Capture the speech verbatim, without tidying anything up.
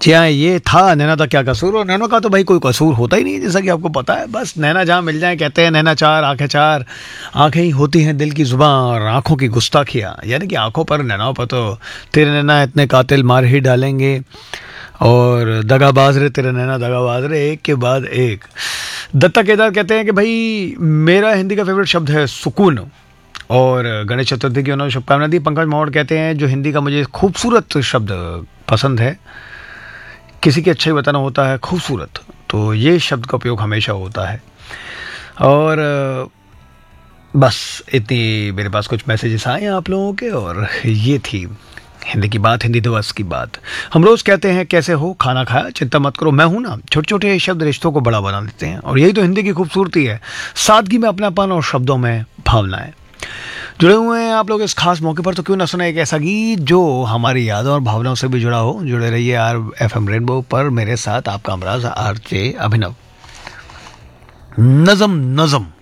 जी हाँ, ये था नैना था क्या कसूर। और नैनो का तो भाई कोई कसूर होता ही नहीं, जैसा कि आपको पता है। बस नैना जहाँ मिल जाए, कहते हैं नैना चार आंखें चार, आंखें ही होती हैं दिल की जुबां और आंखों की गुस्ताखियाँ, यानी कि आंखों पर नैनाओं पर तो तेरे नैना इतने कातिल मार ही डालेंगे। और दगाबाज रे तेरे नैना दगाबाज रे, एक के बाद एक। दत्ता केदार कहते हैं कि भाई मेरा हिंदी का फेवरेट शब्द है सुकून, और गणेश चतुर्थी की उन्होंने शुभकामनाएं दी। पंकज मोहड़ कहते हैं जो हिंदी का मुझे खूबसूरत शब्द पसंद है, किसी की अच्छाई बताना होता है खूबसूरत, तो ये शब्द का उपयोग हमेशा होता है। और बस इतनी मेरे पास कुछ मैसेजेस आए हैं आप लोगों के, और ये थी हिंदी की बात, हिंदी दिवस की बात। हम रोज़ कहते हैं कैसे हो, खाना खाया, चिंता मत करो मैं हूं ना। छोटे छोटे शब्द रिश्तों को बड़ा बना देते हैं, और यही तो हिंदी की खूबसूरती है, सादगी में अपनापन और शब्दों में भावनाएं। जुड़े हुए हैं आप लोग इस खास मौके पर, तो क्यों ना सुना एक ऐसा गीत जो हमारी यादों और भावनाओं से भी जुड़ा हो। जुड़े रहिए आर एफ एम रेनबो पर मेरे साथ, आपका अमराज आर जे अभिनव। नज़म नज़म